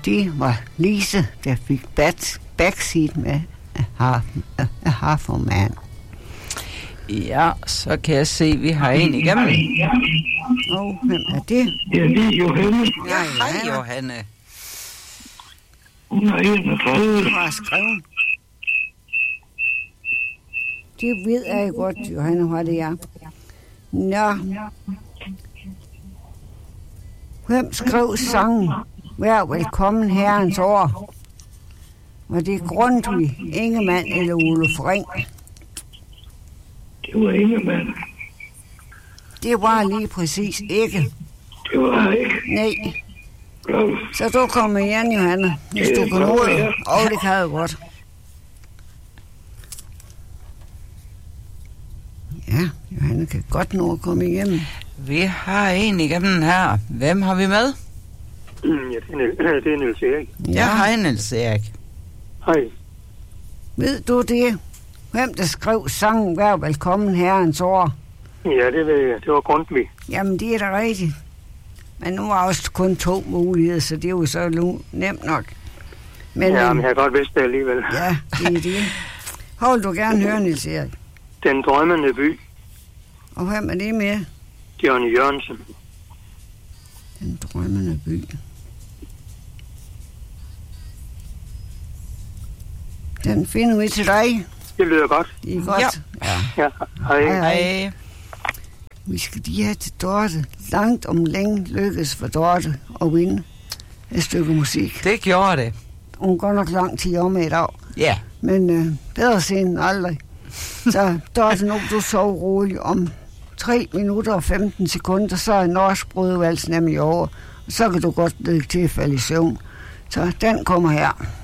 det var Lise, der fik backseat med Haferman. Ja, så kan jeg se, at vi har en igennem. Hvem er det? Ja, det er Johanne. Ja, hej Johanne. Hun er 31. Du har skrevet. Det ved jeg godt, Johanne, hvad det er. Nå. Hvem skrev sangen? Vær velkommen herrens år. Var det Grundtvig, Ingemann eller Oluf Ring? Det var Ingemann. Det var lige præcis ikke. Det var ikke. Nej. Nå. Så du kommer igen, Johanne, hvis du kan nå det. Og det kan jeg godt. Ja, Johanne kan godt nå at komme igennem. Vi har en igennem her. Hvem har vi med? Ja, det er Niels Erik. Ja, hej Niels Erik. Hej. Ved du det? Hvem der skrev sangen Vær velkommen herrens år? Ja, det ved jeg. Det var Grundtvig. Jamen, det er da rigtigt. Men nu var også kun 2 muligheder, så det er jo så nemt nok. Men jeg har godt vidst det alligevel. Ja, det er det. Hold du gerne høre, Niels Erik. Den drømmende by. Og hvem er det med? Johnny Jørgensen. Den drømmende by. Den finder vi til dig. Det lyder godt. Det er godt. Ja. Hej. Hej. Vi skal lige have til Dorte. Langt om længe lykkedes for Dorte at vinde et stykke musik. Det gjorde det. Hun går nok lang tid om i dag. Ja. Men bedre sent end aldrig. Så Dorte, nu du sov roligt om 3 minutter og 15 sekunder, så er norsk brødvals nemlig over. Og så kan du godt lægge til at falde i søvn. Så den kommer her.